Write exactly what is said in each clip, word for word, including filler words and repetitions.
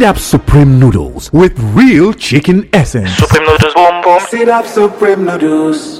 Sidap Supreme Noodles with real chicken essence. Supreme Noodles, boom boom. Sidap Supreme Noodles.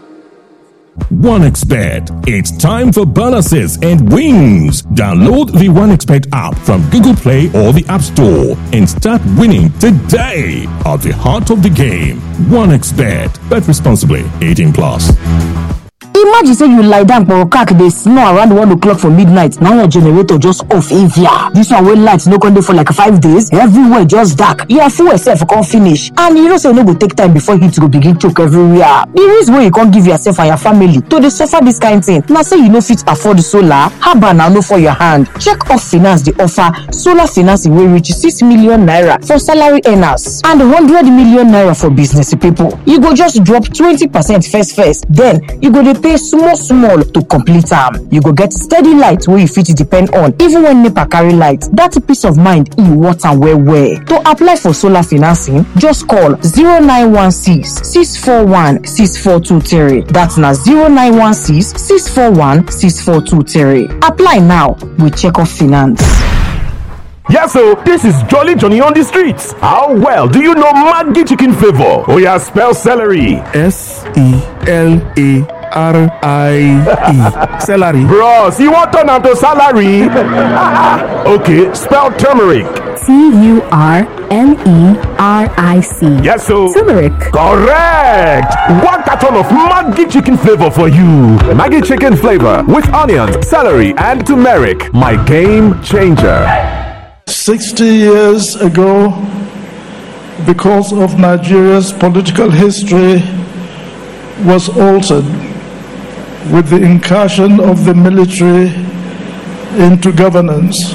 OneXBet. It's time for bonuses and wins. Download the OneXBet app from Google Play or the App Store and start winning today. At the heart of the game, OneXBet. Bet responsibly. eighteen plus. Imagine say you lie down for a crack, they snore around one o'clock for midnight. Now your generator just off if ya. This one when lights no come for like five days. Everywhere just dark. Your full yourself can't finish. And you know say no go take time before heat go begin choke everywhere. The reason why you can't give yourself and your family to the suffer this kind of thing. Now say you no fit afford solar, haba now no for your hand. Check off finance the offer solar financing will reach six million naira for salary earners and one hundred million naira for business people. You go just drop twenty percent first first. Then you go to pay small small to complete am. You go get steady light where you fit depend on even when NEPA carry light. That peace of mind e water well well. To apply for solar financing, just call zero nine one six, six four one, six four two three. That's na zero nine one six, six four one, six four two three. Apply now with Check Off Finance. Yeah, so this is Jolly Johnny on the streets. How well do you know Maggi chicken flavor? Oh yeah, spell celery. S E L A R I E. Celery. Bros, you want turn to salary? Okay, spell turmeric. T U R M E R I C. Yes, so turmeric. Correct. One carton of Maggi chicken flavor for you. Maggi chicken flavor with onions, celery, and turmeric. My game changer. Sixty years ago, because of Nigeria's political history was altered with the incursion of the military into governance.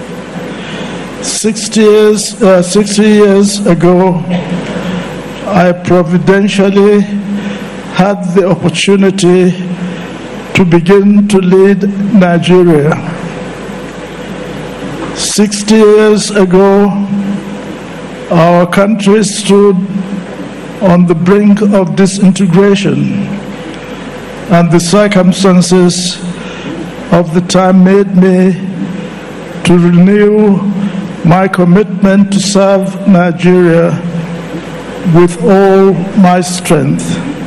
Sixty years, uh, sixty years ago, I providentially had the opportunity to begin to lead Nigeria. Sixty years ago, our country stood on the brink of disintegration, and the circumstances of the time made me to renew my commitment to serve Nigeria with all my strength.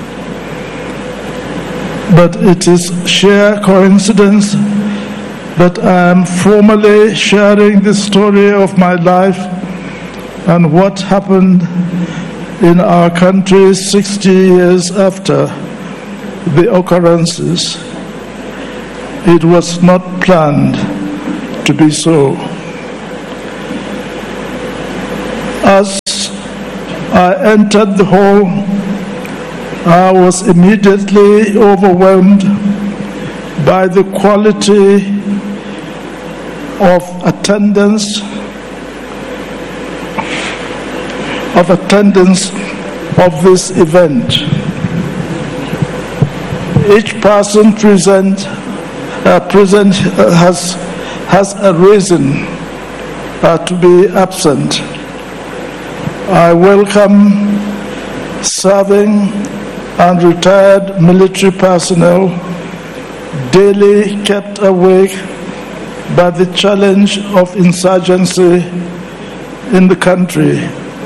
But it is sheer coincidence that I am formally sharing the story of my life and what happened in our country sixty years after the occurrences. It was not planned to be so. As I entered the hall, I was immediately overwhelmed by the quality of attendance of attendance of this event. Each person present uh, present uh, has has a reason uh, to be absent. I welcome serving and retired military personnel daily kept awake by the challenge of insurgency in the country.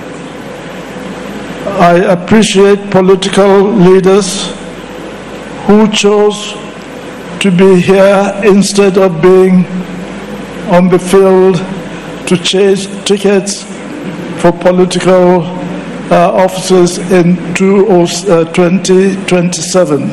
I appreciate political leaders who chose to be here instead of being on the field to chase tickets for political uh, offices in twenty twenty-seven.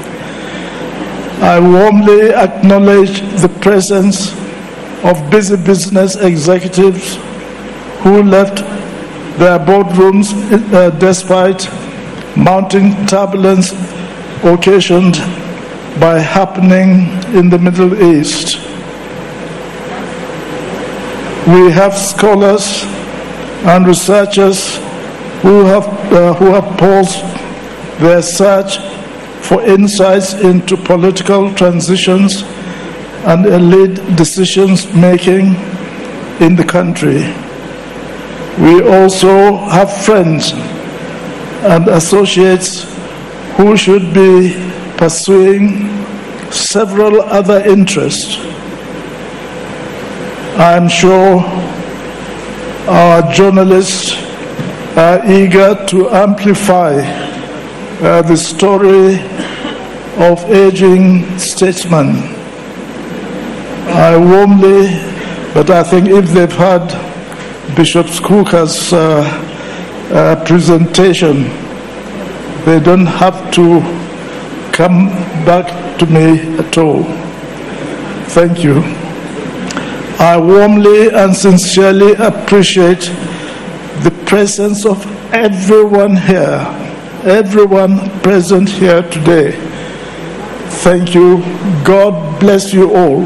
I warmly acknowledge the presence of busy business executives who left their boardrooms uh, despite mounting turbulence occasioned by happening in the Middle East. We have scholars and researchers who have uh, who have paused their search for insights into political transitions and elite decisions making in the country. We also have friends and associates who should be pursuing several other interests. I am sure our journalists are eager to amplify uh, the story of aging statesmen. I warmly, but I think if they've heard Bishop Skuka's uh, uh, presentation, they don't have to come back to me at all. Thank you. I warmly and sincerely appreciate the presence of everyone here, everyone present here today. Thank you. God bless you all.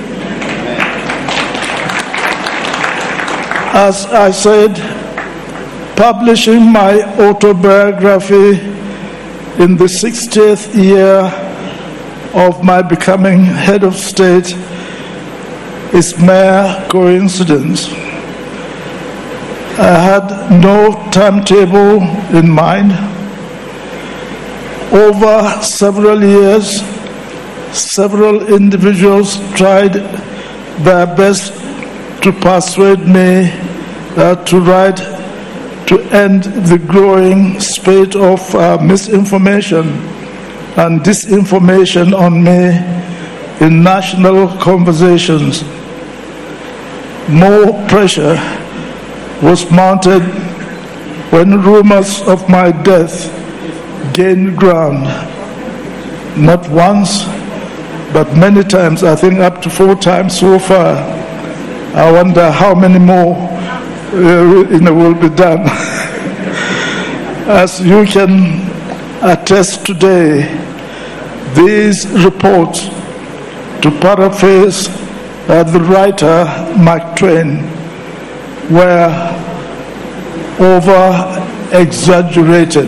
As I said, publishing my autobiography in the sixtieth year of my becoming head of state is mere coincidence. I had no timetable in mind. Over several years, several individuals tried their best to persuade me uh, to write to end the growing spate of uh, misinformation and disinformation on me in national conversations. More pressure was mounted when rumors of my death gained ground. Not once, but many times, I think up to four times so far. I wonder how many more uh, you know, will be done. As you can attest today, these reports, to paraphrase uh, the writer Mark Twain, were over-exaggerated.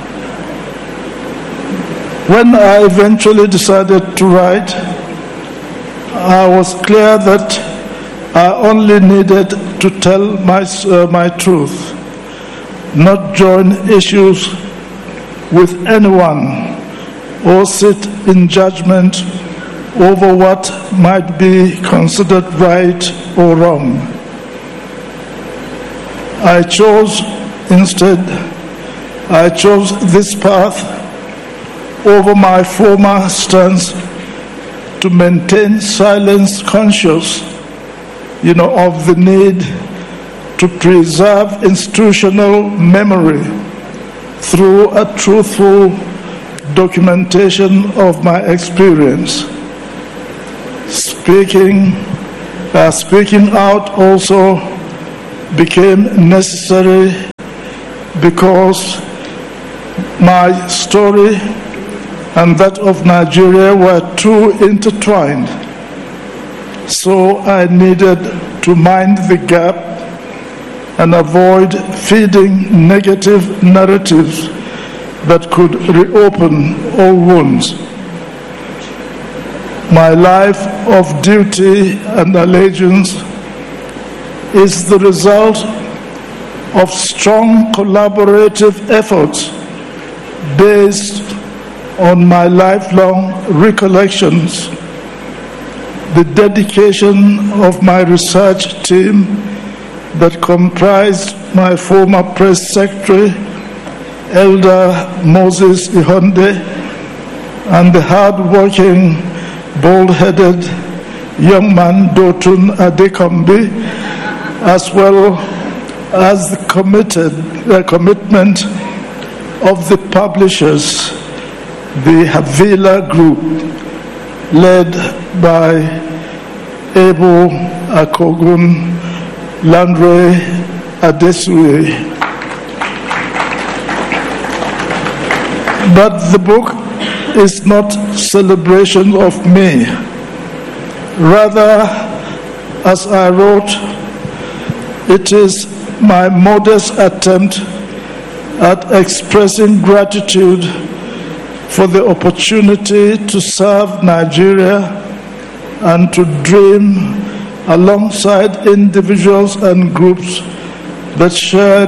When I eventually decided to write, I was clear that I only needed to tell my, uh, my truth, not join issues with anyone or sit in judgment over what might be considered right or wrong. I chose instead, I chose this path over my former stance to maintain silence, conscious, you know, of the need to preserve institutional memory through a truthful documentation of my experience. Speaking, uh, speaking out also became necessary because my story and that of Nigeria were too intertwined. So I needed to mind the gap and avoid feeding negative narratives that could reopen old wounds. My life of duty and allegiance is the result of strong collaborative efforts based on my lifelong recollections, the dedication of my research team that comprised my former press secretary, Elder Moses Ihonde, and the hard-working, bold-headed young man Dotun Adekombi, as well as the committed uh, commitment of the publishers, the Havila Group, led by Abel Akogun, Landre Adesue. But the book is not celebration of me. Rather, as I wrote, it is my modest attempt at expressing gratitude for the opportunity to serve Nigeria and to dream alongside individuals and groups that share